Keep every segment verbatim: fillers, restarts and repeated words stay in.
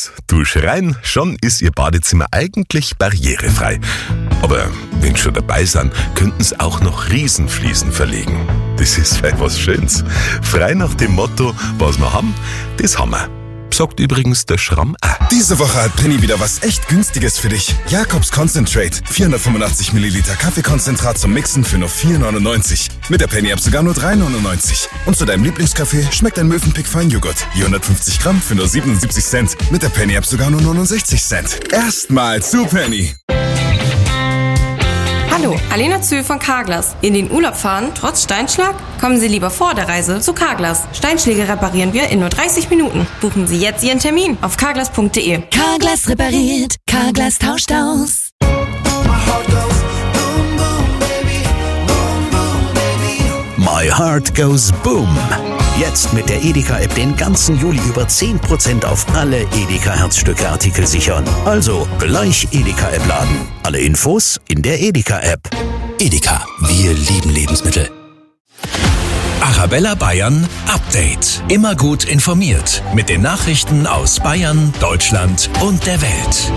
raus, Dusch rein, schon ist Ihr Badezimmer eigentlich barrierefrei. Aber wenn schon dabei sind, könnten Sie auch noch Riesenfliesen verlegen. Das ist vielleicht was Schönes. Frei nach dem Motto, was wir haben, das haben wir. Sagt übrigens der Schramm auch. Diese Woche hat Penny wieder was echt Günstiges für dich. Jakobs Concentrate. vierhundertfünfundachtzig Milliliter Kaffeekonzentrat zum Mixen für nur vier neunundneunzig. Mit der Penny-App sogar nur drei neunundneunzig. Und zu deinem Lieblingskaffee schmeckt ein Mövenpick Feinjoghurt. Je hundertfünfzig Gramm für nur siebenundsiebzig Cent. Mit der Penny-App sogar nur neunundsechzig Cent. Erstmal zu Penny. Hallo, Alena Zühl von Carglass. In den Urlaub fahren, trotz Steinschlag? Kommen Sie lieber vor der Reise zu Carglass. Steinschläge reparieren wir in nur dreißig Minuten. Buchen Sie jetzt Ihren Termin auf carglass punkt de. Carglass repariert, Carglass tauscht aus. My Heart Goes Boom. Jetzt mit der Edeka-App den ganzen Juli über zehn Prozent auf alle Edeka-Herzstücke-Artikel sichern. Also gleich Edeka-App laden. Alle Infos in der Edeka-App. Edeka, wir lieben Lebensmittel. Arabella Bayern Update. Immer gut informiert mit den Nachrichten aus Bayern, Deutschland und der Welt.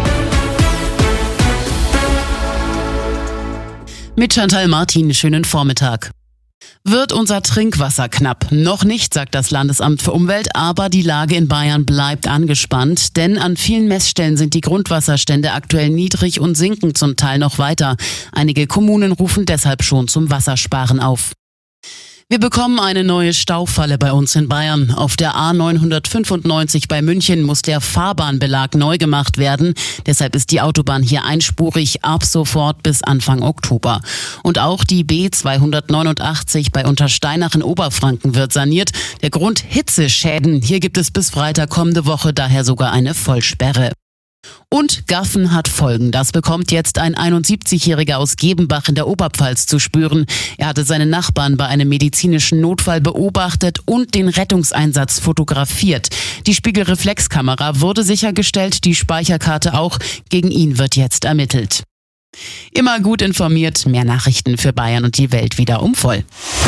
Mit Chantal Martin, schönen Vormittag. Wird unser Trinkwasser knapp? Noch nicht, sagt das Landesamt für Umwelt, aber die Lage in Bayern bleibt angespannt, denn an vielen Messstellen sind die Grundwasserstände aktuell niedrig und sinken zum Teil noch weiter. Einige Kommunen rufen deshalb schon zum Wassersparen auf. Wir bekommen eine neue Staufalle bei uns in Bayern. Auf der A neunhundertfünfundneunzig bei München muss der Fahrbahnbelag neu gemacht werden. Deshalb ist die Autobahn hier einspurig ab sofort bis Anfang Oktober. Und auch die B zweihundertneunundachtzig bei Untersteinach in Oberfranken wird saniert. Der Grund Hitzeschäden. Hier gibt es bis Freitag kommende Woche daher sogar eine Vollsperre. Und Gaffen hat Folgen. Das bekommt jetzt ein einundsiebzigjähriger aus Gebenbach in der Oberpfalz zu spüren. Er hatte seine Nachbarn bei einem medizinischen Notfall beobachtet und den Rettungseinsatz fotografiert. Die Spiegelreflexkamera wurde sichergestellt, die Speicherkarte auch. Gegen ihn wird jetzt ermittelt. Immer gut informiert, mehr Nachrichten für Bayern und die Welt wieder um voll.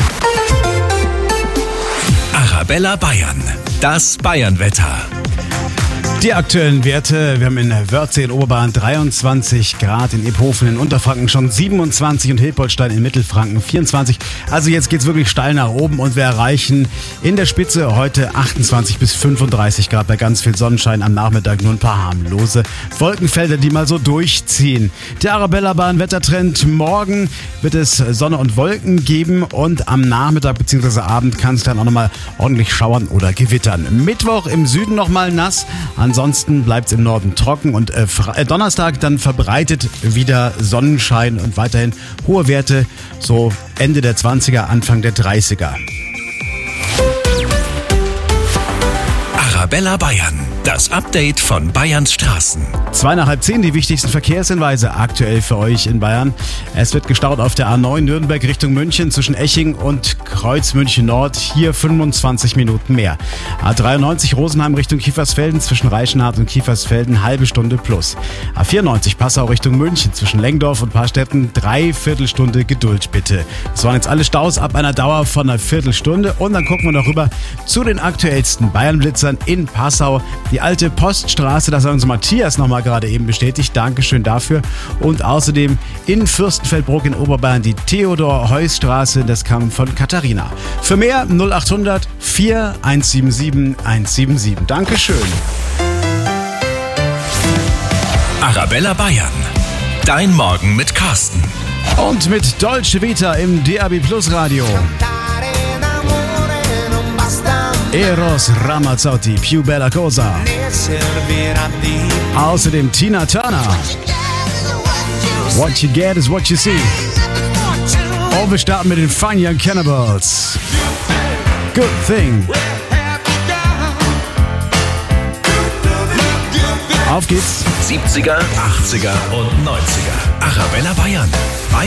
Arabella Bayern, das Bayernwetter. Die aktuellen Werte, wir haben in Wörthsee in Oberbayern dreiundzwanzig Grad, in Iphofen in Unterfranken schon siebenundzwanzig und Hilpoltstein in Mittelfranken vierundzwanzig. Also jetzt geht's wirklich steil nach oben und wir erreichen in der Spitze heute achtundzwanzig bis fünfunddreißig Grad bei ganz viel Sonnenschein, am Nachmittag nur ein paar harmlose Wolkenfelder, die mal so durchziehen. Der Arabella-Bahn Wettertrend: Morgen wird es Sonne und Wolken geben und am Nachmittag bzw. Abend kann es dann auch nochmal ordentlich schauern oder gewittern. Mittwoch im Süden nochmal nass. Ansonsten bleibt es im Norden trocken und äh, Donnerstag dann verbreitet wieder Sonnenschein und weiterhin hohe Werte, so Ende der zwanziger, Anfang der dreißiger. Arabella Bayern, das Update von Bayerns Straßen. Zwei nach halb zehn, die wichtigsten Verkehrshinweise aktuell für euch in Bayern. Es wird gestaut auf der A neun Nürnberg Richtung München zwischen Eching und Kreuz München Nord. Hier fünfundzwanzig Minuten mehr. A dreiundneunzig Rosenheim Richtung Kiefersfelden zwischen Reichenhall und Kiefersfelden halbe Stunde plus. A vierundneunzig Passau Richtung München zwischen Lengdorf und Paarstetten dreiviertel Stunde Geduld bitte. Das waren jetzt alle Staus ab einer Dauer von einer Viertelstunde. Und dann gucken wir noch rüber zu den aktuellsten Bayernblitzern in Passau. Die alte Poststraße, das hat uns Matthias nochmal gerade eben bestätigt. Dankeschön dafür. Und außerdem in Fürstenfeldbruck in Oberbayern die Theodor-Heuss-Straße. Das kam von Katharina. Für mehr null achthundert vier eins sieben sieben eins sieben sieben. Dankeschön. Arabella Bayern, dein Morgen mit Carsten. Und mit Dolce Vita im D A B Plus Radio. Eros Ramazzotti, Più Bella Cosa. Außerdem Tina Turner. What you get is what you see. Und wir starten mit den Fine Young Cannibals. Good Thing. Auf geht's. siebziger, achtziger und neunziger. Arabella Bayern.